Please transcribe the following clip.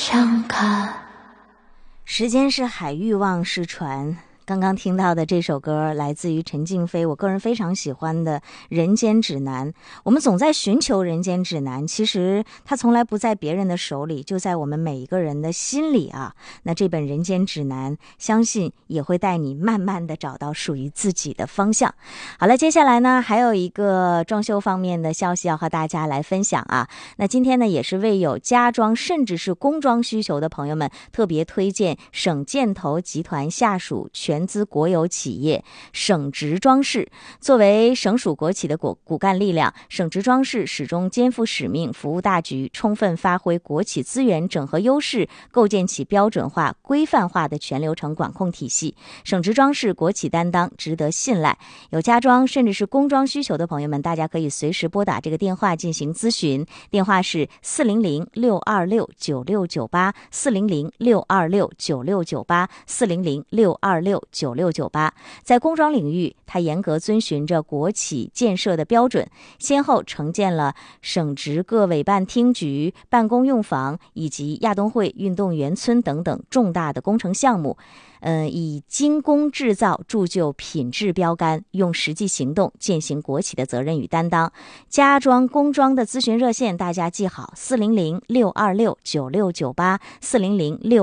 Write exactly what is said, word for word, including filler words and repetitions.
相看。 时间是海，欲望是船。刚刚听到的这首歌来自于陈静飞，我个人非常喜欢的《人间指南》。我们总在寻求人间指南，其实它从来不在别人的手里，就在我们每一个人的心里啊。那这本人间指南，相信也会带你慢慢的找到属于自己的方向。好了，接下来呢还有一个装修方面的消息要和大家来分享啊。那今天呢也是为有家装甚至是工装需求的朋友们特别推荐省建投集团下属全全资国有企业省直装饰。作为省属国企的骨骨干力量，省直装饰始终肩负使命，服务大局，充分发挥国企资源整合优势，构建起标准化、规范化的全流程管控体系。省直装饰国企担当，值得信赖。有家装甚至是工装需求的朋友们，大家可以随时拨打这个电话进行咨询，电话是四零零六二六九六九八，四零零六二六九六九八，四零零六二六九六九八。在工装领域，它严格遵循着国企建设的标准，先后承建了省直各委办厅局、办公用房以及亚冬会运动员村等等重大的工程项目。嗯，以精工制造铸就品质标杆，用实际行动践行国企的责任与担当。家装工装的咨询热线大家记好，四零零六二六九六九八，四零零六